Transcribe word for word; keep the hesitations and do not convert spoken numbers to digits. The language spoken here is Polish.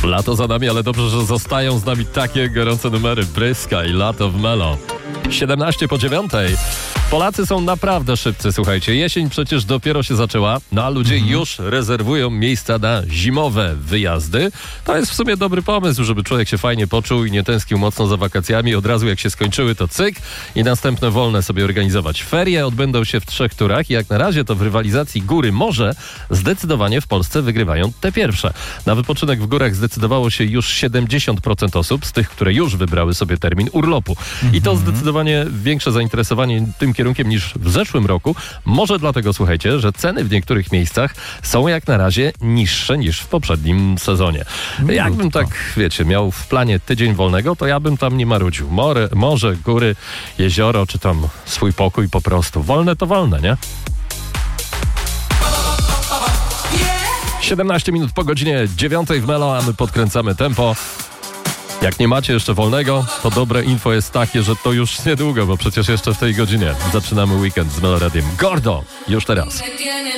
Lato za nami, ale dobrze, że zostają z nami takie gorące numery. Bryska i Lato w Melo. siedemnaście po dziewiątej. Polacy są naprawdę szybcy, słuchajcie. Jesień przecież dopiero się zaczęła, no a ludzie mhm. już rezerwują miejsca na zimowe wyjazdy. To jest w sumie dobry pomysł, żeby człowiek się fajnie poczuł i nie tęsknił mocno za wakacjami. Od razu jak się skończyły, to cyk i następne wolne sobie organizować. Ferie odbędą się w trzech turach i jak na razie to w rywalizacji góry morze zdecydowanie w Polsce wygrywają te pierwsze. Na wypoczynek w górach zdecydowało się już siedemdziesiąt procent osób z tych, które już wybrały sobie termin urlopu. Mhm. I to zdecydowanie większe zainteresowanie tym kierunkiem niż w zeszłym roku. Może dlatego, słuchajcie, że ceny w niektórych miejscach są jak na razie niższe niż w poprzednim sezonie. No, Jakbym tak, wiecie, miał w planie tydzień wolnego, to ja bym tam nie marudził. More, morze, góry, jezioro, czy tam swój pokój po prostu. Wolne to wolne, nie? siedemnaście minut po godzinie dziewiątej w Melo, a my podkręcamy tempo. Jak nie macie jeszcze wolnego, to dobre info jest takie, że to już niedługo, bo przecież jeszcze w tej godzinie zaczynamy weekend z Melo Radiem. Gordo! Już teraz.